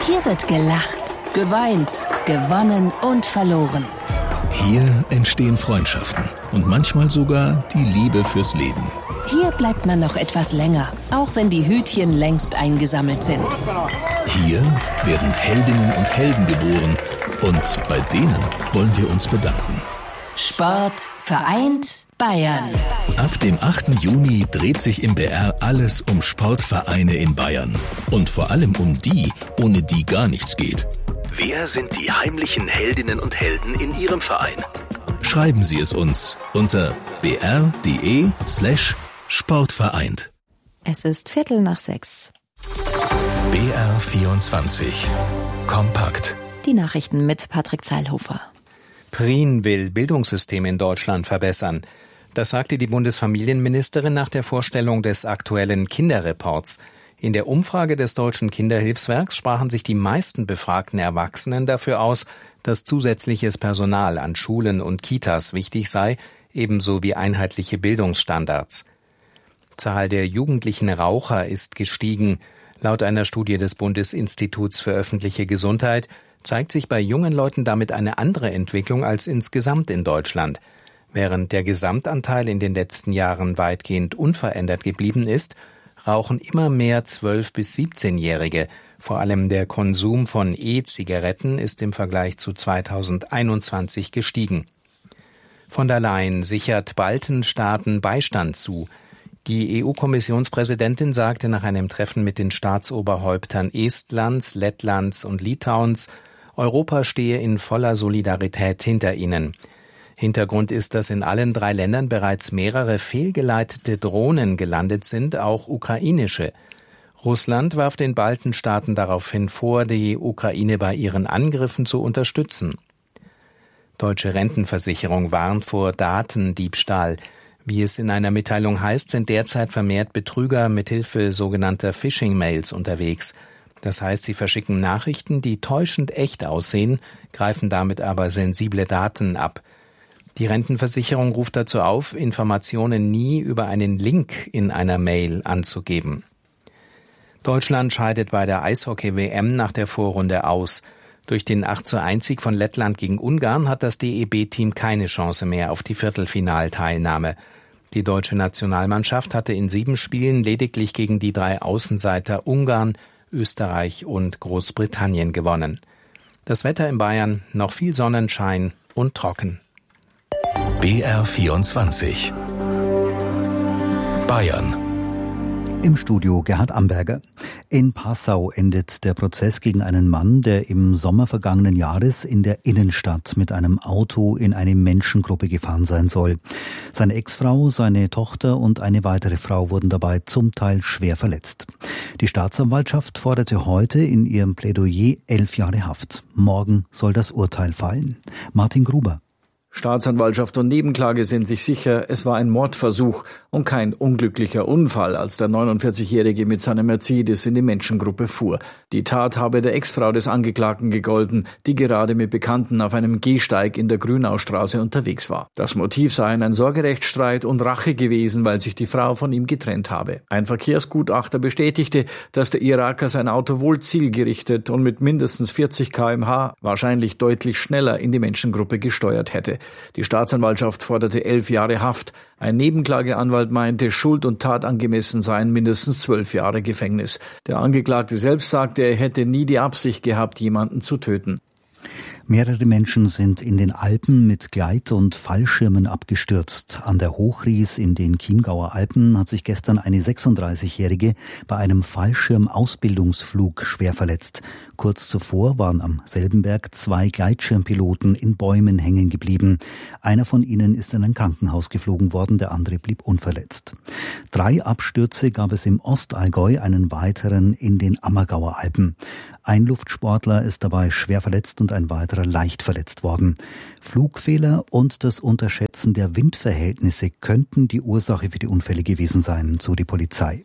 Hier wird gelacht, geweint, gewonnen und verloren. Hier entstehen Freundschaften und manchmal sogar die Liebe fürs Leben. Hier bleibt man noch etwas länger, auch wenn die Hütchen längst eingesammelt sind. Hier werden Heldinnen und Helden geboren und bei denen wollen wir uns bedanken. Sport vereint Bayern. Ab dem 8. Juni dreht sich im BR alles um Sportvereine in Bayern. Und vor allem um die, ohne die gar nichts geht. Wer sind die heimlichen Heldinnen und Helden in Ihrem Verein? Schreiben Sie es uns unter br.de/sportvereint. Es ist 5:45. BR24 Kompakt. Die Nachrichten mit Patrick Zeilhofer. Prien will Bildungssystem in Deutschland verbessern. Das sagte die Bundesfamilienministerin nach der Vorstellung des aktuellen Kinderreports. In der Umfrage des Deutschen Kinderhilfswerks sprachen sich die meisten befragten Erwachsenen dafür aus, dass zusätzliches Personal an Schulen und Kitas wichtig sei, ebenso wie einheitliche Bildungsstandards. Zahl der jugendlichen Raucher ist gestiegen. Laut einer Studie des Bundesinstituts für öffentliche Gesundheit zeigt sich bei jungen Leuten damit eine andere Entwicklung als insgesamt in Deutschland. Während der Gesamtanteil in den letzten Jahren weitgehend unverändert geblieben ist, rauchen immer mehr 12- bis 17-Jährige. Vor allem der Konsum von E-Zigaretten ist im Vergleich zu 2021 gestiegen. Von der Leyen sichert Baltenstaaten Beistand zu. Die EU-Kommissionspräsidentin sagte nach einem Treffen mit den Staatsoberhäuptern Estlands, Lettlands und Litauens, Europa stehe in voller Solidarität hinter ihnen. Hintergrund ist, dass in allen 3 Ländern bereits mehrere fehlgeleitete Drohnen gelandet sind, auch ukrainische. Russland warf den Baltenstaaten daraufhin vor, die Ukraine bei ihren Angriffen zu unterstützen. Deutsche Rentenversicherung warnt vor Datendiebstahl. Wie es in einer Mitteilung heißt, sind derzeit vermehrt Betrüger mithilfe sogenannter Phishing-Mails unterwegs. Das heißt, sie verschicken Nachrichten, die täuschend echt aussehen, greifen damit aber sensible Daten ab. Die Rentenversicherung ruft dazu auf, Informationen nie über einen Link in einer Mail anzugeben. Deutschland scheidet bei der Eishockey-WM nach der Vorrunde aus. Durch den 8:1 von Lettland gegen Ungarn hat das DEB-Team keine Chance mehr auf die Viertelfinalteilnahme. Die deutsche Nationalmannschaft hatte in 7 Spielen lediglich gegen die 3 Außenseiter Ungarn, Österreich und Großbritannien gewonnen. Das Wetter in Bayern noch viel Sonnenschein und trocken. BR24 Bayern. Im Studio Gerhard Amberger. In Passau endet der Prozess gegen einen Mann, der im Sommer vergangenen Jahres in der Innenstadt mit einem Auto in eine Menschengruppe gefahren sein soll. Seine Ex-Frau, seine Tochter und eine weitere Frau wurden dabei zum Teil schwer verletzt. Die Staatsanwaltschaft forderte heute in ihrem Plädoyer 11 Jahre Haft. Morgen soll das Urteil fallen. Martin Gruber. Staatsanwaltschaft und Nebenklage sind sich sicher, es war ein Mordversuch und kein unglücklicher Unfall, als der 49-Jährige mit seinem Mercedes in die Menschengruppe fuhr. Die Tat habe der Ex-Frau des Angeklagten gegolten, die gerade mit Bekannten auf einem Gehsteig in der Grünaustraße unterwegs war. Das Motiv sei ein Sorgerechtsstreit und Rache gewesen, weil sich die Frau von ihm getrennt habe. Ein Verkehrsgutachter bestätigte, dass der Iraker sein Auto wohl zielgerichtet und mit mindestens 40 km/h wahrscheinlich deutlich schneller in die Menschengruppe gesteuert hätte. Die Staatsanwaltschaft forderte 11 Jahre Haft. Ein Nebenklageanwalt meinte, Schuld und Tat angemessen seien mindestens 12 Jahre Gefängnis. Der Angeklagte selbst sagte, er hätte nie die Absicht gehabt, jemanden zu töten. Mehrere Menschen sind in den Alpen mit Gleit- und Fallschirmen abgestürzt. An der Hochries in den Chiemgauer Alpen hat sich gestern eine 36-Jährige bei einem Fallschirmausbildungsflug schwer verletzt. Kurz zuvor waren am selben Berg 2 Gleitschirmpiloten in Bäumen hängen geblieben. Einer von ihnen ist in ein Krankenhaus geflogen worden, der andere blieb unverletzt. 3 Abstürze gab es im Ostallgäu, einen weiteren in den Ammergauer Alpen. Ein Luftsportler ist dabei schwer verletzt und ein weiterer leicht verletzt worden. Flugfehler und das Unterschätzen der Windverhältnisse könnten die Ursache für die Unfälle gewesen sein, so die Polizei.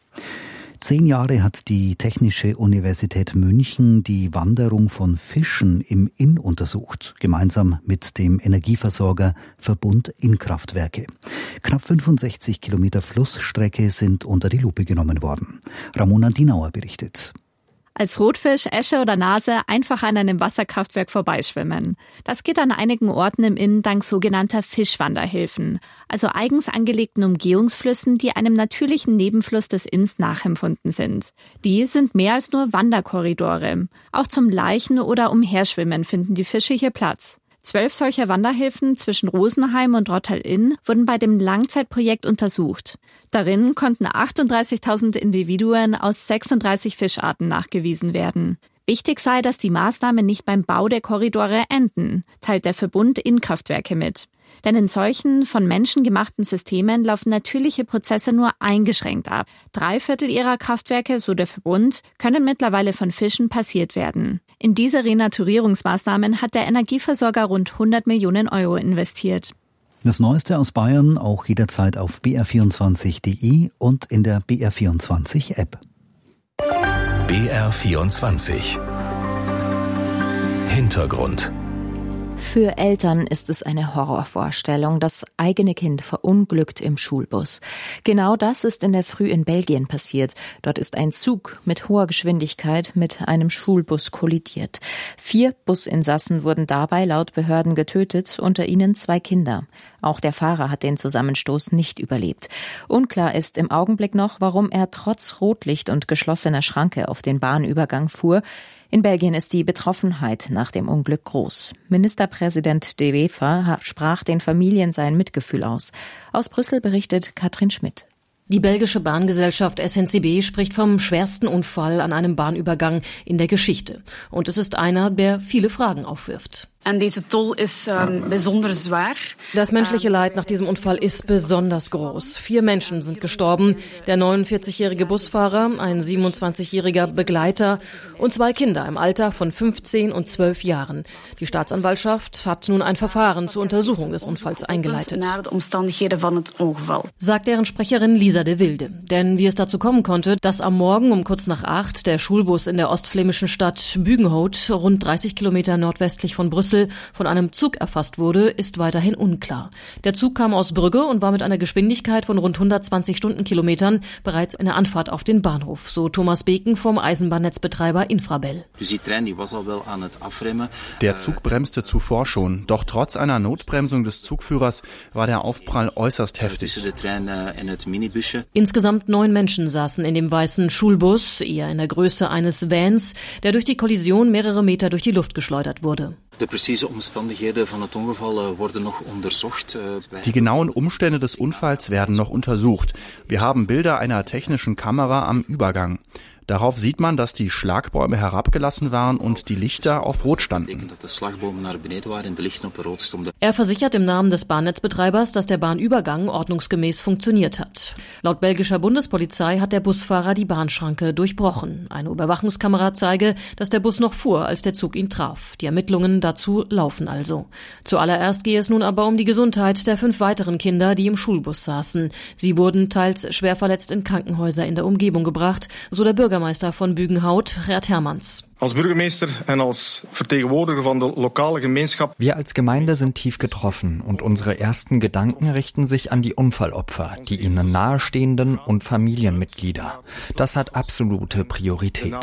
10 Jahre hat die Technische Universität München die Wanderung von Fischen im Inn untersucht, gemeinsam mit dem Energieversorger Verbund Innkraftwerke. Knapp 65 Kilometer Flussstrecke sind unter die Lupe genommen worden. Ramona Dienauer berichtet. Als Rotfisch, Äsche oder Nase einfach an einem Wasserkraftwerk vorbeischwimmen. Das geht an einigen Orten im Inn dank sogenannter Fischwanderhilfen, also eigens angelegten Umgehungsflüssen, die einem natürlichen Nebenfluss des Inns nachempfunden sind. Die sind mehr als nur Wanderkorridore. Auch zum Leichen- oder Umherschwimmen finden die Fische hier Platz. 12 solcher Wanderhilfen zwischen Rosenheim und Rottal-Inn wurden bei dem Langzeitprojekt untersucht. Darin konnten 38.000 Individuen aus 36 Fischarten nachgewiesen werden. Wichtig sei, dass die Maßnahmen nicht beim Bau der Korridore enden, teilt der Verbund Innkraftwerke mit. Denn in solchen von Menschen gemachten Systemen laufen natürliche Prozesse nur eingeschränkt ab. 3/4 ihrer Kraftwerke, so der Verbund, können mittlerweile von Fischen passiert werden. In diese Renaturierungsmaßnahmen hat der Energieversorger rund 100 Millionen Euro investiert. Das Neueste aus Bayern auch jederzeit auf br24.de und in der BR24-App. BR24 Hintergrund. Für Eltern ist es eine Horrorvorstellung. Das eigene Kind verunglückt im Schulbus. Genau das ist in der Früh in Belgien passiert. Dort ist ein Zug mit hoher Geschwindigkeit mit einem Schulbus kollidiert. 4 Businsassen wurden dabei laut Behörden getötet, unter ihnen 2 Kinder. Auch der Fahrer hat den Zusammenstoß nicht überlebt. Unklar ist im Augenblick noch, warum er trotz Rotlicht und geschlossener Schranke auf den Bahnübergang fuhr. In Belgien ist die Betroffenheit nach dem Unglück groß. Ministerpräsident De Wever sprach den Familien sein Mitgefühl aus. Aus Brüssel berichtet Katrin Schmidt. Die belgische Bahngesellschaft SNCB spricht vom schwersten Unfall an einem Bahnübergang in der Geschichte. Und es ist einer, der viele Fragen aufwirft. En deze tol is bijzonder zwaar. Das menschliche Leid nach diesem Unfall ist besonders groß. 4 Menschen sind gestorben, der 49-jährige Busfahrer, ein 27-jähriger Begleiter und 2 Kinder im Alter von 15 und 12 Jahren. Die Staatsanwaltschaft hat nun ein Verfahren zur Untersuchung des Unfalls eingeleitet, sagt deren Sprecherin Lisa de Wilde. Denn wie es dazu kommen konnte, dass am Morgen um kurz nach 8 der Schulbus in der ostflämischen Stadt Bugenhout, rund 30 Kilometer nordwestlich von Brüssel, von einem Zug erfasst wurde, ist weiterhin unklar. Der Zug kam aus Brügge und war mit einer Geschwindigkeit von rund 120 Stundenkilometern bereits in der Anfahrt auf den Bahnhof, so Thomas Beken vom Eisenbahnnetzbetreiber Infrabel. Der Zug bremste zuvor schon, doch trotz einer Notbremsung des Zugführers war der Aufprall äußerst heftig. Insgesamt 9 Menschen saßen in dem weißen Schulbus, eher in der Größe eines Vans, der durch die Kollision mehrere Meter durch die Luft geschleudert wurde. Die genauen Umstände des Unfalls werden noch untersucht. Wir haben Bilder einer technischen Kamera am Übergang. Darauf sieht man, dass die Schlagbäume herabgelassen waren und die Lichter auf Rot standen. Er versichert im Namen des Bahnnetzbetreibers, dass der Bahnübergang ordnungsgemäß funktioniert hat. Laut belgischer Bundespolizei hat der Busfahrer die Bahnschranke durchbrochen. Eine Überwachungskamera zeige, dass der Bus noch fuhr, als der Zug ihn traf. Die Ermittlungen dazu laufen also. Zuallererst gehe es nun aber um die Gesundheit der 5 weiteren Kinder, die im Schulbus saßen. Sie wurden teils schwer verletzt in Krankenhäuser in der Umgebung gebracht, so der Bürgermeister von Bugenhout, Gert Hermans. Als Bürgermeister und als Vertretenwoordiger von der lokalen Gemeinschaft. Wir als Gemeinde sind tief getroffen und unsere ersten Gedanken richten sich an die Unfallopfer, die ihnen nahestehenden und Familienmitglieder. Das hat absolute Priorität.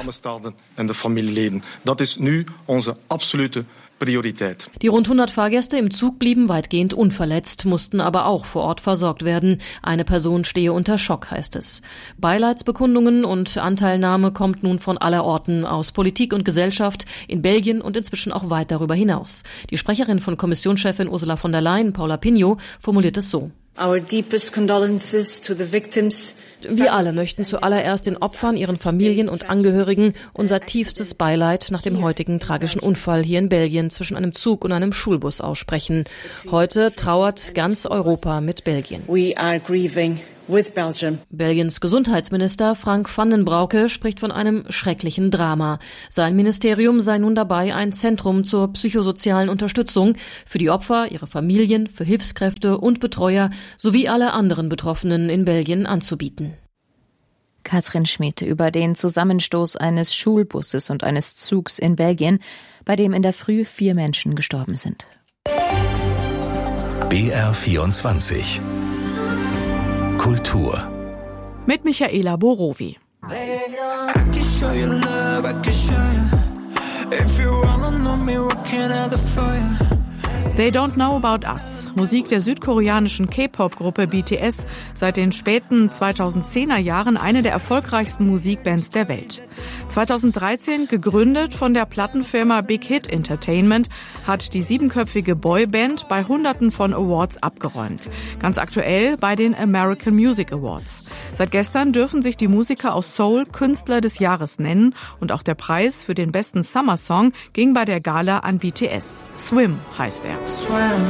Das ist nu unsere absolute Priorität. Die rund 100 Fahrgäste im Zug blieben weitgehend unverletzt, mussten aber auch vor Ort versorgt werden. Eine Person stehe unter Schock, heißt es. Beileidsbekundungen und Anteilnahme kommt nun von aller Orten aus Politik und Gesellschaft in Belgien und inzwischen auch weit darüber hinaus. Die Sprecherin von Kommissionschefin Ursula von der Leyen, Paula Pinho, formuliert es so. Our deepest condolences to the victims. Wir alle möchten zuallererst den Opfern, ihren Familien und Angehörigen unser tiefstes Beileid nach dem heutigen tragischen Unfall hier in Belgien zwischen einem Zug und einem Schulbus aussprechen. Heute trauert ganz Europa mit Belgien. We are grieving with Belgium. Belgiens Gesundheitsminister Frank van den Broeke spricht von einem schrecklichen Drama. Sein Ministerium sei nun dabei, ein Zentrum zur psychosozialen Unterstützung für die Opfer, ihre Familien, für Hilfskräfte und Betreuer sowie alle anderen Betroffenen in Belgien anzubieten. Katrin Schmidt über den Zusammenstoß eines Schulbusses und eines Zugs in Belgien, bei dem in der Früh 4 Menschen gestorben sind. BR24 Kultur mit Michaela Borowi. They Don't Know About Us, Musik der südkoreanischen K-Pop-Gruppe BTS, seit den späten 2010er Jahren eine der erfolgreichsten Musikbands der Welt. 2013 gegründet von der Plattenfirma Big Hit Entertainment, hat die 7-köpfige Boyband bei Hunderten von Awards abgeräumt. Ganz aktuell bei den American Music Awards. Seit gestern dürfen sich die Musiker aus Seoul Künstler des Jahres nennen und auch der Preis für den besten Summer Song ging bei der Gala an BTS. Swim heißt er.